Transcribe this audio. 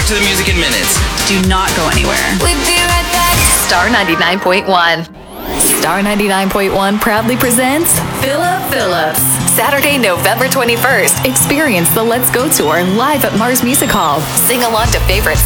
to the music in minutes. Do not go anywhere. We'll be right back. Star 99.1. Star 99.1 proudly presents Philip Phillips. Saturday, November 21st. Experience the Let's Go Tour live at Mars Music Hall. Sing along to favorites